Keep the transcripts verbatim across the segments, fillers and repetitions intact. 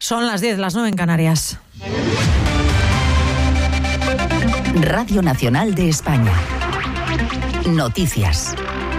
Son las diez, las nueve en Canarias. Radio Nacional de España. Noticias.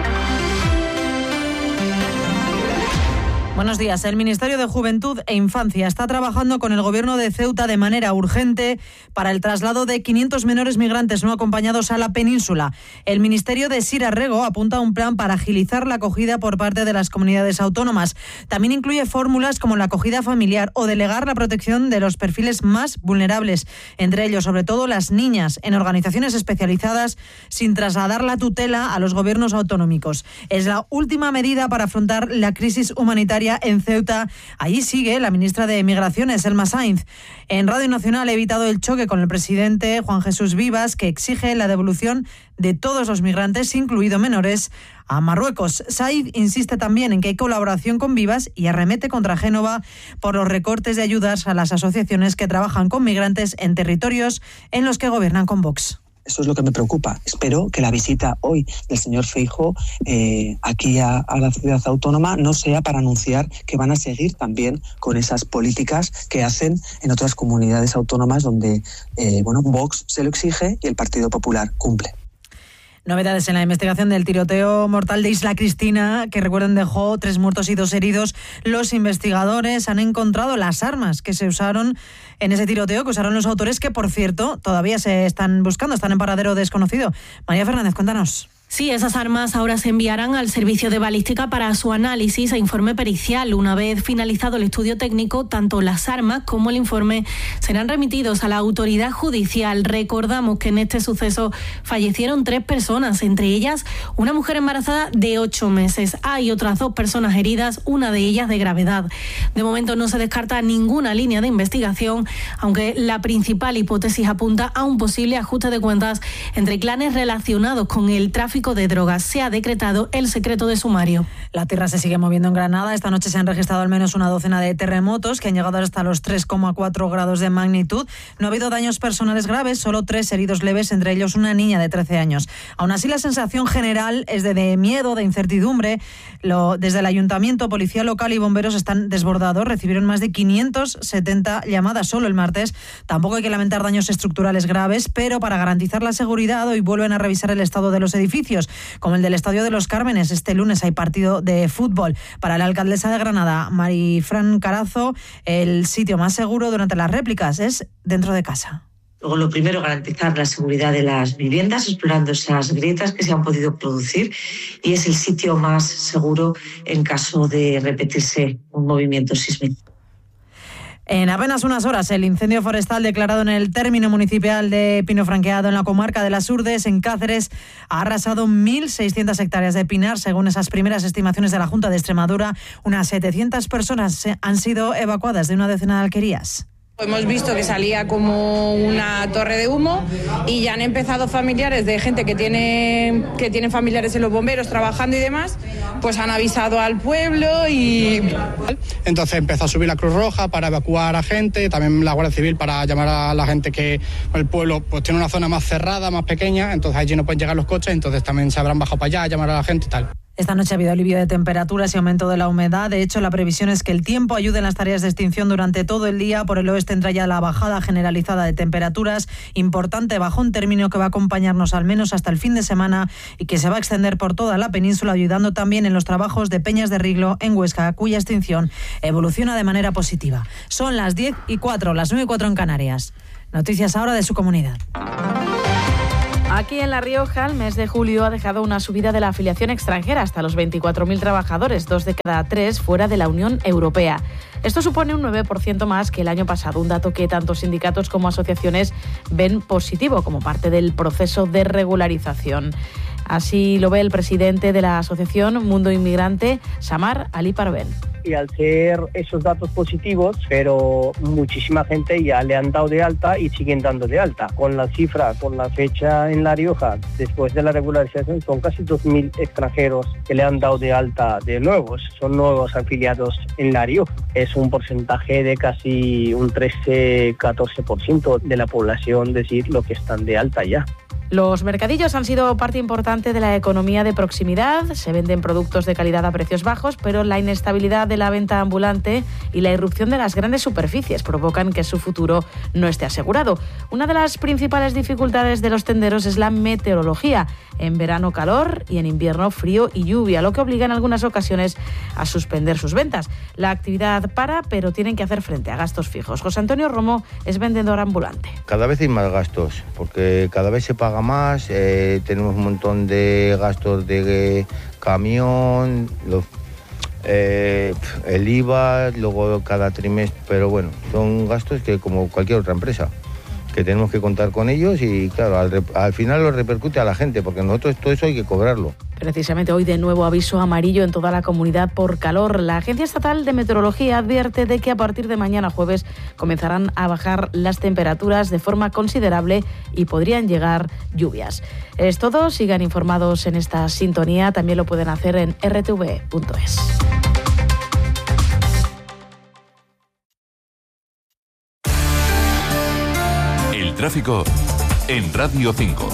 Buenos días. El Ministerio de Juventud e Infancia está trabajando con el Gobierno de Ceuta de manera urgente para el traslado de quinientos menores migrantes no acompañados a la península. El Ministerio de Sira Rego apunta a un plan para agilizar la acogida por parte de las comunidades autónomas. También incluye fórmulas como la acogida familiar o delegar la protección de los perfiles más vulnerables, entre ellos sobre todo las niñas, en organizaciones especializadas sin trasladar la tutela a los gobiernos autonómicos. Es la última medida para afrontar la crisis humanitaria en Ceuta. Allí sigue la ministra de Migraciones, Elma Sainz. En Radio Nacional ha evitado el choque con el presidente Juan Jesús Vivas, que exige la devolución de todos los migrantes, incluidos menores, a Marruecos. Sainz insiste también en que hay colaboración con Vivas y arremete contra Génova por los recortes de ayudas a las asociaciones que trabajan con migrantes en territorios en los que gobiernan con Vox. Eso es lo que me preocupa. Espero que la visita hoy del señor Feijóo eh, aquí a, a la ciudad autónoma no sea para anunciar que van a seguir también con esas políticas que hacen en otras comunidades autónomas donde eh, bueno, Vox se lo exige y el Partido Popular cumple. Novedades en la investigación del tiroteo mortal de Isla Cristina, que recuerden dejó tres muertos y dos heridos. Los investigadores han encontrado las armas que se usaron en ese tiroteo, que usaron los autores, que por cierto todavía se están buscando, están en paradero desconocido. María Fernández, cuéntanos. Sí, esas armas ahora se enviarán al servicio de balística para su análisis e informe pericial. Una vez finalizado el estudio técnico, tanto las armas como el informe serán remitidos a la autoridad judicial. Recordamos que en este suceso fallecieron tres personas, entre ellas una mujer embarazada de ocho meses. Hay otras dos personas heridas, una de ellas de gravedad. De momento no se descarta ninguna línea de investigación, aunque la principal hipótesis apunta a un posible ajuste de cuentas entre clanes relacionados con el tráfico de drogas. Se ha decretado el secreto de sumario. La tierra se sigue moviendo en Granada. Esta noche se han registrado al menos una docena de terremotos que han llegado hasta los tres coma cuatro grados de magnitud. No ha habido daños personales graves, solo tres heridos leves, entre ellos una niña de trece años. Aún así, la sensación general es de, de miedo, de incertidumbre. Lo, desde el Ayuntamiento, Policía Local y bomberos están desbordados. Recibieron más de quinientas setenta llamadas solo el martes. Tampoco hay que lamentar daños estructurales graves, pero para garantizar la seguridad hoy vuelven a revisar el estado de los edificios, como el del Estadio de los Cármenes. Este lunes hay partido de fútbol. Para la alcaldesa de Granada, Marifran Carazo, el sitio más seguro durante las réplicas es dentro de casa. Luego, lo primero, garantizar la seguridad de las viviendas, explorando esas grietas que se han podido producir, y es el sitio más seguro en caso de repetirse un movimiento sísmico. En apenas unas horas, el incendio forestal declarado en el término municipal de Pino Franqueado, en la comarca de Las Urdes, en Cáceres, ha arrasado mil seiscientas hectáreas de pinar. Según esas primeras estimaciones de la Junta de Extremadura, unas setecientas personas han sido evacuadas de una decena de alquerías. Hemos visto que salía como una torre de humo y ya han empezado familiares de gente que tiene que tienen familiares en los bomberos trabajando y demás, pues han avisado al pueblo y... Entonces empezó a subir la Cruz Roja para evacuar a gente, también la Guardia Civil para llamar a la gente que el pueblo pues tiene una zona más cerrada, más pequeña, entonces allí no pueden llegar los coches, entonces también se habrán bajado para allá a llamar a la gente y tal. Esta noche ha habido alivio de temperaturas y aumento de la humedad. De hecho, la previsión es que el tiempo ayude en las tareas de extinción durante todo el día. Por el oeste entra ya la bajada generalizada de temperaturas. Importante bajón término que va a acompañarnos al menos hasta el fin de semana y que se va a extender por toda la península, ayudando también en los trabajos de Peñas de Riglo en Huesca, cuya extinción evoluciona de manera positiva. Son las diez y cuatro, las nueve y cuatro en Canarias. Noticias ahora de su comunidad. Aquí en La Rioja, el mes de julio ha dejado una subida de la afiliación extranjera hasta los veinticuatro mil trabajadores, dos de cada tres fuera de la Unión Europea. Esto supone un nueve por ciento más que el año pasado, un dato que tanto sindicatos como asociaciones ven positivo como parte del proceso de regularización. Así lo ve el presidente de la asociación Mundo Inmigrante, Samar Ali Parvén. Y al ser esos datos positivos, pero muchísima gente ya le han dado de alta y siguen dando de alta. Con la cifra, con la fecha en La Rioja, después de la regularización, son casi dos mil extranjeros que le han dado de alta de nuevos. Son nuevos afiliados en La Rioja. Es un porcentaje de casi un trece a catorce por ciento de la población, decir, lo que están de alta ya. Los mercadillos han sido parte importante de la economía de proximidad. Se venden productos de calidad a precios bajos, pero la inestabilidad de la venta ambulante y la irrupción de las grandes superficies provocan que su futuro no esté asegurado. Una de las principales dificultades de los tenderos es la meteorología. En verano calor y en invierno frío y lluvia, lo que obliga en algunas ocasiones a suspender sus ventas. La actividad para, pero tienen que hacer frente a gastos fijos. José Antonio Romo es vendedor ambulante. Cada vez hay más gastos, porque cada vez se paga más, eh, tenemos un montón de gastos de eh, camión, los, eh, el I V A, luego cada trimestre, pero bueno, son gastos que como cualquier otra empresa, que tenemos que contar con ellos y claro, al, al final lo repercute a la gente, porque nosotros todo eso hay que cobrarlo. Precisamente hoy de nuevo aviso amarillo en toda la comunidad por calor. La Agencia Estatal de Meteorología advierte de que a partir de mañana jueves comenzarán a bajar las temperaturas de forma considerable y podrían llegar lluvias. Es todo, sigan informados en esta sintonía, también lo pueden hacer en r t v punto es. El tráfico en Radio cinco.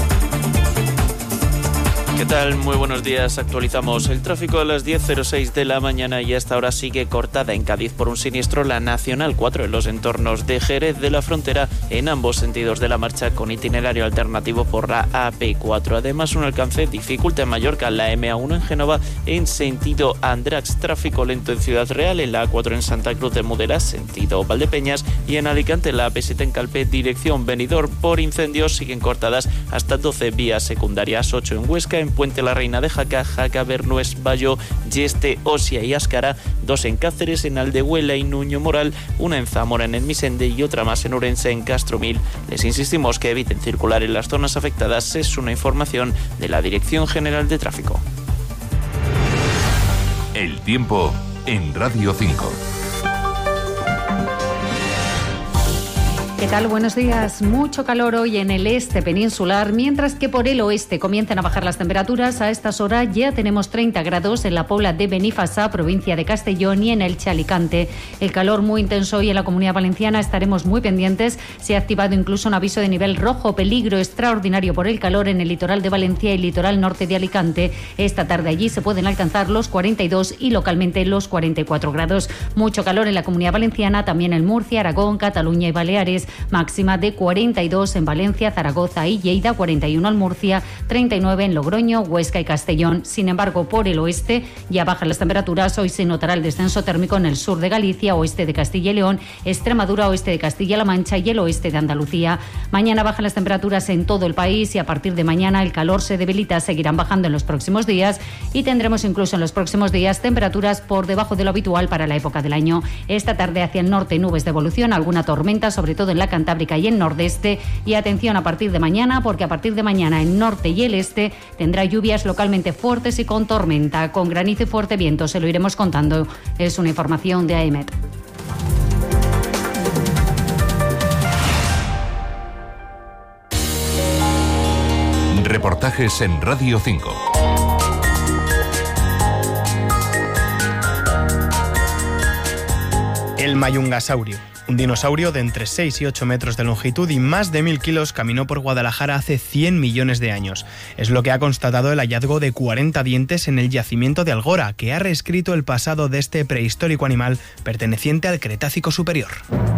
¿Qué tal? Muy buenos días. Actualizamos el tráfico a las diez cero seis de la mañana y hasta ahora sigue cortada en Cádiz por un siniestro la Nacional cuatro en los entornos de Jerez de la Frontera en ambos sentidos de la marcha con itinerario alternativo por la A P cuatro. Además, un alcance dificulta en Mallorca la M A uno en Génova en sentido Andratx. Tráfico lento en Ciudad Real, en la A cuatro en Santa Cruz de Mudela sentido Valdepeñas y en Alicante la A P siete en Calpe dirección Benidorm. Por incendios siguen cortadas hasta doce vías secundarias, ocho en Huesca, en Puente la Reina de Jaca, Jaca, Bernués, Bayo, Yeste, Osia y Áscara, dos en Cáceres, en Aldehuela y Nuño Moral, una en Zamora en el Misende y otra más en Orense en Castromil. Les insistimos que eviten circular en las zonas afectadas. Es una información de la Dirección General de Tráfico. El tiempo en Radio cinco. ¿Qué tal? Buenos días. Mucho calor hoy en el este peninsular, mientras que por el oeste comienzan a bajar las temperaturas. A estas horas ya tenemos treinta grados en la Pobla de Benifazá, provincia de Castellón, y en el Alicante. El calor muy intenso hoy en la Comunidad Valenciana, estaremos muy pendientes. Se ha activado incluso un aviso de nivel rojo, peligro extraordinario por el calor en el litoral de Valencia y litoral norte de Alicante. Esta tarde allí se pueden alcanzar los cuarenta y dos y localmente los cuarenta y cuatro grados. Mucho calor en la Comunidad Valenciana, también en Murcia, Aragón, Cataluña y Baleares. Máxima de cuarenta y dos en Valencia, Zaragoza y Lleida, cuarenta y uno en Murcia, treinta y nueve en Logroño, Huesca y Castellón. Sin embargo, por el oeste ya bajan las temperaturas. Hoy se notará el descenso térmico en el sur de Galicia, oeste de Castilla y León, Extremadura, oeste de Castilla-La Mancha y el oeste de Andalucía. Mañana bajan las temperaturas en todo el país y a partir de mañana el calor se debilita. Seguirán bajando en los próximos días y tendremos incluso en los próximos días temperaturas por debajo de lo habitual para la época del año. Esta tarde hacia el norte nubes de evolución, alguna tormenta, sobre todo en la Cantábrica y el nordeste, y atención a partir de mañana, porque a partir de mañana el norte y el este tendrá lluvias localmente fuertes y con tormenta, con granizo y fuerte viento. Se lo iremos contando. Es una información de A E M E T. Reportajes en Radio cinco. El mayungasaurio. Un dinosaurio de entre seis y ocho metros de longitud y más de mil kilos caminó por Guadalajara hace cien millones de años. Es lo que ha constatado el hallazgo de cuarenta dientes en el yacimiento de Algora, que ha reescrito el pasado de este prehistórico animal perteneciente al Cretácico superior.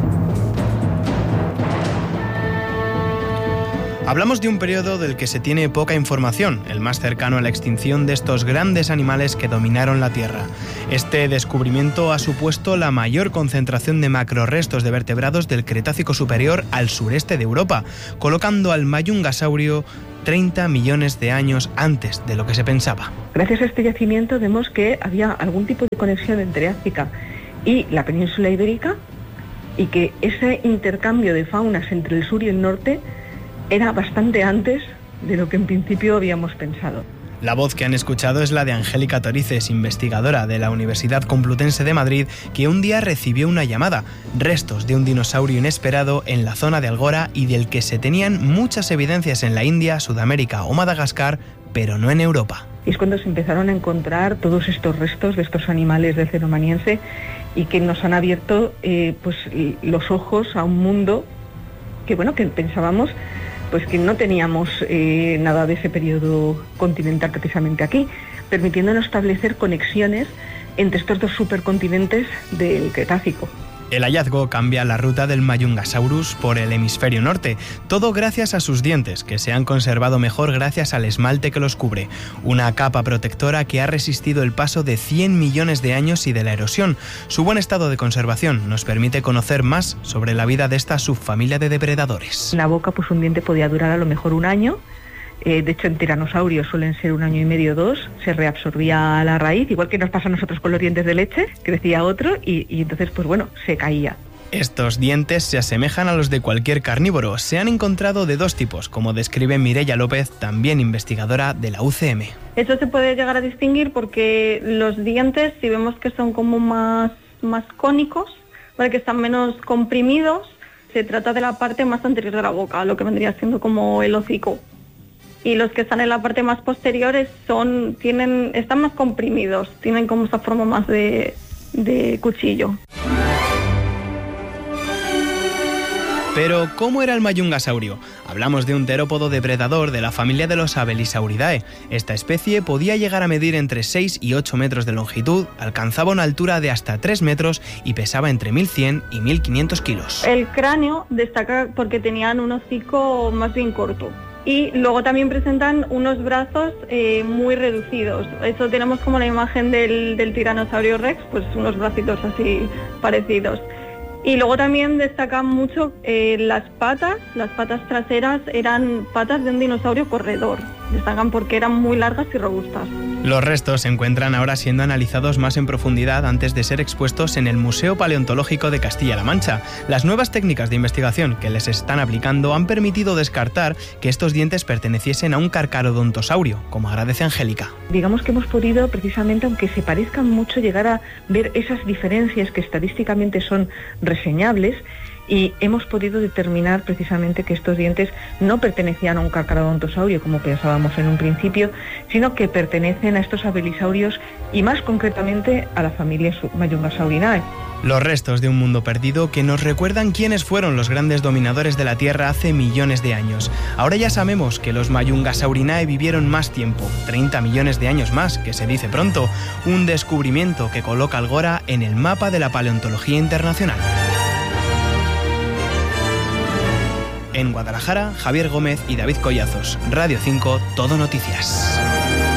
Hablamos de un periodo del que se tiene poca información, el más cercano a la extinción de estos grandes animales que dominaron la Tierra. Este descubrimiento ha supuesto la mayor concentración de macrorrestos de vertebrados del Cretácico superior al sureste de Europa, colocando al mayungasaurio treinta millones de años antes de lo que se pensaba. Gracias a este yacimiento vemos que había algún tipo de conexión entre África y la península ibérica y que ese intercambio de faunas entre el sur y el norte era bastante antes de lo que en principio habíamos pensado. La voz que han escuchado es la de Angélica Torices, investigadora de la Universidad Complutense de Madrid, que un día recibió una llamada, restos de un dinosaurio inesperado en la zona de Algora y del que se tenían muchas evidencias en la India, Sudamérica o Madagascar, pero no en Europa. Y es cuando se empezaron a encontrar todos estos restos de estos animales del Cenomaniense y que nos han abierto eh, pues, los ojos a un mundo que, bueno, que pensábamos pues que no teníamos eh, nada de ese periodo continental precisamente aquí, permitiéndonos establecer conexiones entre estos dos supercontinentes del Cretácico. El hallazgo cambia la ruta del Mayungasaurus por el hemisferio norte, todo gracias a sus dientes, que se han conservado mejor gracias al esmalte que los cubre, una capa protectora que ha resistido el paso de cien millones de años y de la erosión. Su buen estado de conservación nos permite conocer más sobre la vida de esta subfamilia de depredadores. En la boca, pues un diente podía durar a lo mejor un año. Eh, de hecho, en tiranosaurios suelen ser un año y medio o dos, se reabsorbía la raíz, igual que nos pasa a nosotros con los dientes de leche, crecía otro y, y entonces, pues bueno, se caía. Estos dientes se asemejan a los de cualquier carnívoro. Se han encontrado de dos tipos, como describe Mireia López, también investigadora de la U C M. Eso se puede llegar a distinguir porque los dientes, si vemos que son como más, más cónicos, ¿vale?, que están menos comprimidos, se trata de la parte más anterior de la boca, lo que vendría siendo como el hocico. Y los que están en la parte más posterior son, tienen, están más comprimidos, tienen como esa forma más de, de cuchillo. Pero, ¿cómo era el mayungasaurio? Hablamos de un terópodo depredador de la familia de los Abelisauridae. Esta especie podía llegar a medir entre seis y ocho metros de longitud, alcanzaba una altura de hasta tres metros y pesaba entre mil cien y mil quinientos kilos. El cráneo destaca porque tenían un hocico más bien corto. Y luego también presentan unos brazos eh, muy reducidos. Eso tenemos como la imagen del, del tiranosaurio rex, pues unos bracitos así parecidos. Y luego también destacan mucho eh, las patas, las patas traseras eran patas de un dinosaurio corredor. Destacan porque eran muy largas y robustas. Los restos se encuentran ahora siendo analizados más en profundidad antes de ser expuestos en el Museo Paleontológico de Castilla-La Mancha. Las nuevas técnicas de investigación que les están aplicando han permitido descartar que estos dientes perteneciesen a un carcarodontosaurio, como agradece Angélica. Digamos que hemos podido, precisamente, aunque se parezcan mucho, llegar a ver esas diferencias que estadísticamente son reseñables, y hemos podido determinar precisamente que estos dientes no pertenecían a un carcarodontosaurio como pensábamos en un principio, sino que pertenecen a estos abelisaurios y más concretamente a la familia Mayungasaurinae. Los restos de un mundo perdido que nos recuerdan quiénes fueron los grandes dominadores de la Tierra hace millones de años. Ahora ya sabemos que los Mayungasaurinae vivieron más tiempo, treinta millones de años más, que se dice pronto, un descubrimiento que coloca al Gora en el mapa de la paleontología internacional. En Guadalajara, Javier Gómez y David Collazos. Radio cinco, Todo Noticias.